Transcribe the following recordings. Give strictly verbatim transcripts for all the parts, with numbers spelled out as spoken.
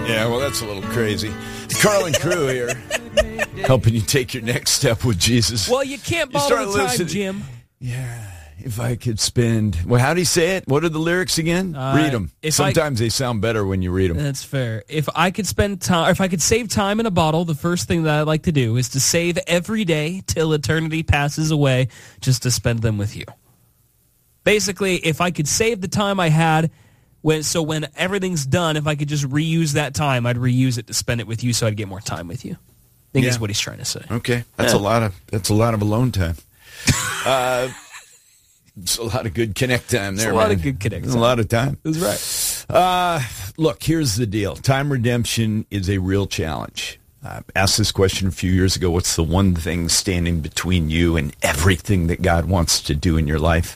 Yeah, well, that's a little crazy. Carl and Crew here, helping you take your next step with Jesus. Well, you can't bottle the time, Jim. Yeah, if I could spend... Well, how do you say it? What are the lyrics again? Uh, read them. Sometimes I, they sound better when you read them. That's fair. If I could spend time, or if I could save time in a bottle, the first thing that I'd like to do is to save every day till eternity passes away, just to spend them with you. Basically, if I could save the time I had... When, so when everything's done, if I could just reuse that time, I'd reuse it to spend it with you so I'd get more time with you. I think yeah. that's what he's trying to say. Okay. That's yeah. a lot of that's a lot of alone time. uh, it's a lot of good connect time there, It's a lot man. of good connect time. A lot of time. That's right. Uh, look, here's the deal. Time redemption is a real challenge. I asked this question a few years ago. What's the one thing standing between you and everything that God wants to do in your life?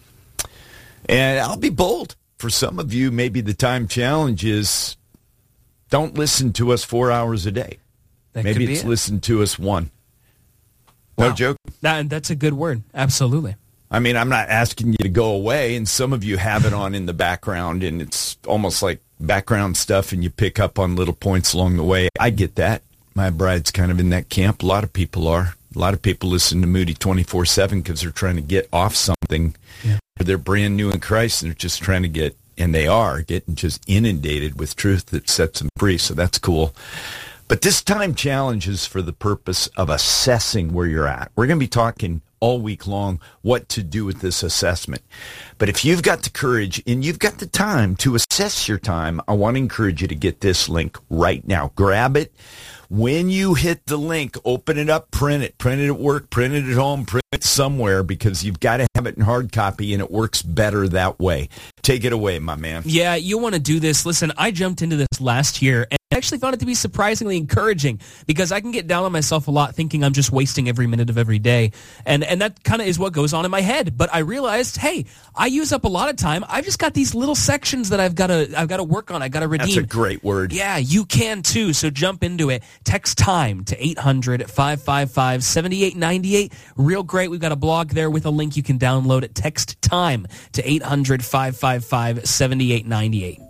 And I'll be bold. For some of you, maybe the time challenge is don't listen to us four hours a day. That maybe could be it's it. listen to us one. Wow. No joke. That, that's a good word. Absolutely. I mean, I'm not asking you to go away, and some of you have it on in the background, and it's almost like background stuff, and you pick up on little points along the way. I get that. My bride's kind of in that camp. A lot of people are. A lot of people listen to Moody twenty-four seven because they're trying to get off something. Yeah. They're brand new in Christ, and they're just trying to get, and they are, getting just inundated with truth that sets them free, so that's cool. But this time challenge is for the purpose of assessing where you're at. We're going to be talking all week long what to do with this assessment. But if you've got the courage and you've got the time to assess your time, I want to encourage you to get this link right now. Grab it. When you hit the link, open it up, print it. Print it at work, print it at home, print it somewhere, because you've got to have it in hard copy, and it works better that way. Take it away, my man. Yeah, you want to do this. Listen, I jumped into this last year, and I actually found it to be surprisingly encouraging, because I can get down on myself a lot thinking I'm just wasting every minute of every day. And and that kind of is what goes on in my head. But I realized, hey, I use up a lot of time. I've just got these little sections that I've got to I've got to work on. I've got to redeem. That's a great word. Yeah, you can too. So jump into it. Text TIME to eight hundred, five five five, seven eight nine eight. Real great. We've got a blog there with a link you can download it. Text TIME to eight hundred, five five five, seven eight nine eight.